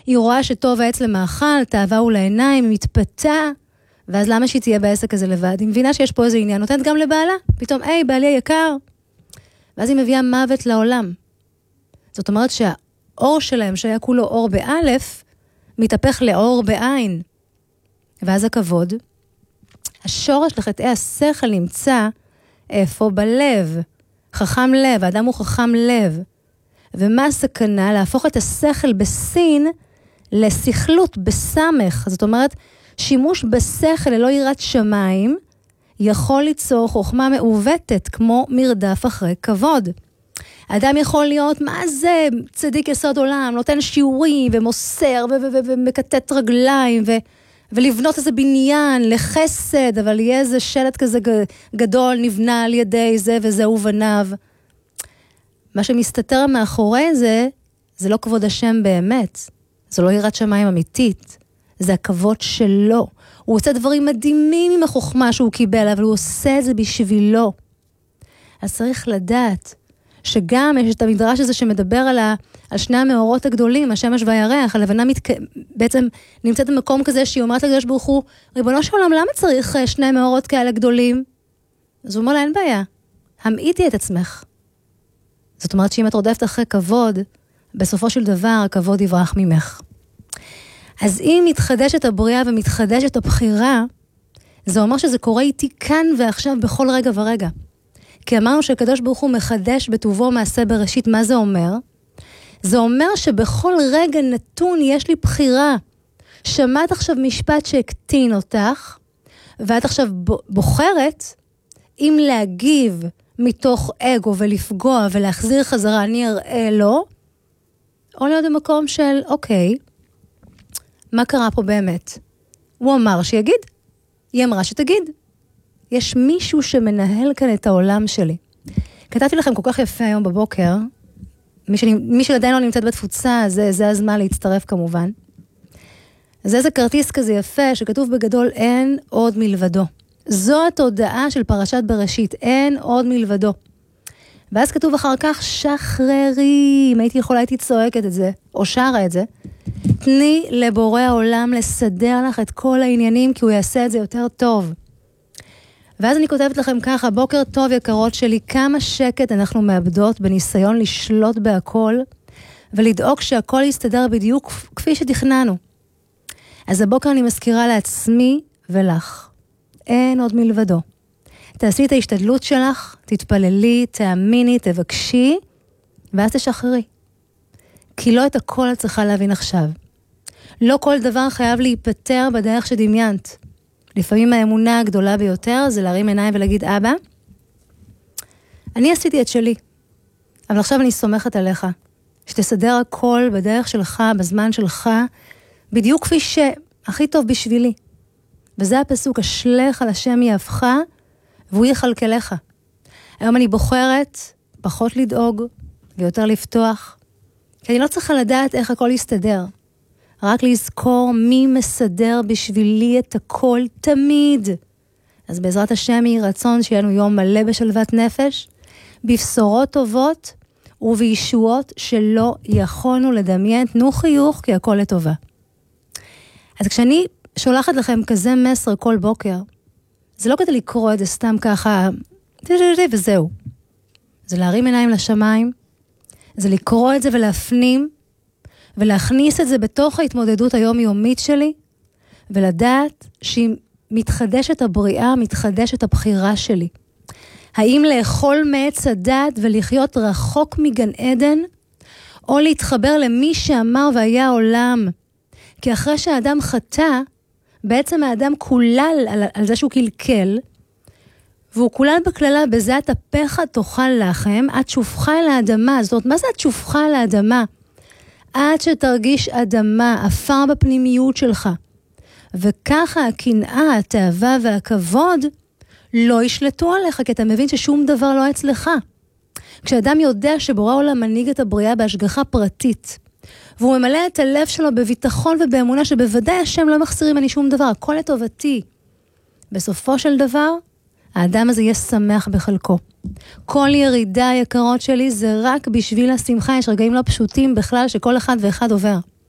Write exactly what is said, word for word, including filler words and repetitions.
היא רואה שטוב העץ למאכל, תאווה הוא לעיניים, היא מתפתה, ואז למה שהיא תהיה בעסק הזה לבד? היא מבינה שיש פה איזה עניין, נותנת גם לבעלה, פתאום, היי, בעלי היקר, ואז היא מביאה מוות לעולם. זאת אומרת שהאור שלהם, שהיה כולו אור באלף, מתהפך לאור בעין. ואז הכבוד, השורש לחטאי השכל נמצא איפה בלב, חכם לב, האדם הוא חכם לב. ומה הסכנה? להפוך את השכל בסין לשכלות בסמך. זאת אומרת, שימוש בשכל ללא יראת שמיים יכול ליצור חוכמה מעוותת כמו מרדף אחרי כבוד. האדם יכול להיות, מה זה צדיק יסוד עולם, נותן שיעורים ומוסר ו- ו- ו- ומקטט רגליים ו- ולבנות איזה בניין לחסד, אבל יהיה איזה שלט כזה גדול נבנה על ידי זה וזה ובניו. מה שמסתתר מאחורי זה, זה לא כבוד השם באמת. זו לא יראת שמיים אמיתית. זה הכבוד שלו. הוא עושה דברים מדהימים עם החוכמה שהוא קיבל, אבל הוא עושה את זה בשבילו. אז צריך לדעת שגם יש את המדרש הזה שמדבר על, ה, על שני המאורות הגדולים, השמש והירח, הלבנה מתק... בעצם נמצאת במקום כזה שהיא אומרת לקדוש ברוך הוא, ריבונו של עולם, למה צריך שני מאורות כאלה גדולים? אז הוא אומר לה, אין בעיה, המעיטי את עצמך. זאת אומרת שאם את רודפת אחרי כבוד, בסופו של דבר הכבוד יברח ממך. אז אם מתחדשת הבריאה ומתחדשת הבחירה, זה אומר שזה קורה איתי כאן ועכשיו בכל רגע ורגע. כי אמרנו שהקדוש ברוך הוא מחדש בטובו מעשה בראשית. מה זה אומר? זה אומר שבכל רגע נתון יש לי בחירה. שמעת עכשיו משפט שהקטין אותך, ואת עכשיו בוחרת אם להגיב מתוך אגו ולפגוע ולהחזיר חזרה, אני אראה לו, או להיות במקום של, אוקיי, מה קרה פה באמת? הוא אמר שיגיד, היא אמרה שתגיד. יש מישהו שמנהל כאן את העולם שלי. כתבתי לכם כל כך יפה היום בבוקר, מי, שאני, מי שעדיין לא נמצאת בתפוצה, זה, זה הזמן להצטרף כמובן. זה איזה כרטיס כזה יפה, שכתוב בגדול, אין עוד מלבדו. זו התודעה של פרשת בראשית, אין עוד מלבדו. ואז כתוב אחר כך, שחררי, אם הייתי יכולה, הייתי צועקת את זה, או שרה את זה, תני לבורא העולם לסדר לך את כל העניינים, כי הוא יעשה את זה יותר טוב. ואז אני כותבת לכם ככה, בוקר טוב יקרות שלי, כמה שקט אנחנו מאבדות בניסיון לשלוט בהכל, ולדאוג שהכל יסתדר בדיוק כפי שתכננו. אז הבוקר אני מזכירה לעצמי ולך. אין עוד מלבדו. תעשי את ההשתדלות שלך, תתפללי, תאמיני, תבקשי, ואז תשחררי. כי לא את הכל את צריכה להבין עכשיו. לא כל דבר חייב להיפטר בדרך שדמיינת. לפעמים האמונה הגדולה ביותר זה להרים עיניים ולהגיד, אבא, אני עשיתי את שלי, אבל עכשיו אני סומכת עליך, שתסדר הכל בדרך שלך, בזמן שלך, בדיוק כפי שהכי טוב בשבילי. וזה הפסוק, אשלך על השם יאהבך, והוא יכלכלך. היום אני בוחרת פחות לדאוג ויותר לפתוח, כי אני לא צריכה לדעת איך הכל יסתדר. רק לזכור מי מסדר בשבילי את הכל תמיד. אז בעזרת השם יהי רצון שיהיה לנו יום מלא בשלוות נפש, בבשורות טובות ובישועות שלא יכולנו לדמיין. תנו חיוך כי הכל לטובה. אז כשאני שולחת לכם כזה מסר כל בוקר, זה לא כדי לקרוא את זה סתם ככה, וזהו. זה להרים עיניים לשמיים, זה לקרוא את זה ולהפנים, ולהכניס את זה בתוך ההתמודדות היומיומית שלי, ולדעת שהיא מתחדשת הבריאה, מתחדשת הבחירה שלי. האם לאכול מעץ הדעת ולחיות רחוק מגן עדן, או להתחבר למי שאמר והיה עולם. כי אחרי שהאדם חטא, בעצם האדם כולל על, על זה שהוא קלקל, והוא כולל בכללה, בזה התפך תאכל לחם, עד שופחה אל האדמה. זאת אומרת, מה זה עד שופחה אל האדמה? עד שתרגיש אדמה, אפר בפנימיות שלך. וככה הקנאה, התאווה והכבוד לא ישלטו עליך, כי אתה מבין ששום דבר לא אצלך. כשאדם יודע שבורא עולם מנהיג את הבריאה בהשגחה פרטית, והוא ממלא את הלב שלו בביטחון ובאמונה שבוודאי השם לא מחסיר ממני שום דבר, הכל לטובתי. בסופו של דבר, האדם הזה יהיה שמח בחלקו. כל ירידה יקרות שלי זה רק בשביל השמחה, יש רגעים לא פשוטים בכלל שכל אחד ואחד עובר.